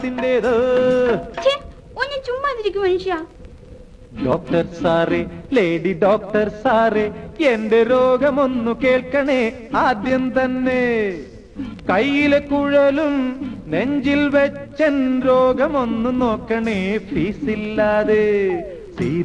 ഒന്ന് ചുമ്മാതിരിക്കും മനുഷ്യ. ഡോക്ടർ സാറേ, ലേഡി ഡോക്ടർ സാറേ, എന്റെ രോഗമൊന്നു കേൾക്കണേ ആദ്യം തന്നെ. കയ്യിലെ കുഴലും നെഞ്ചിൽ വെച്ചൻ രോഗമൊന്നു നോക്കണേ ഫീസില്ലാതെ.